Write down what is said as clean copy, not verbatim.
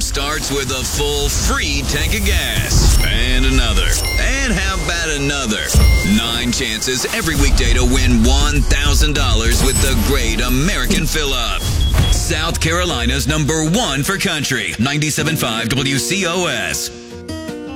starts with a full free tank of gas. And another. And how about another? 9 chances every weekday to win $1,000 with the Great American Fill-Up. South Carolina's #1 for country. 97.5 WCOS.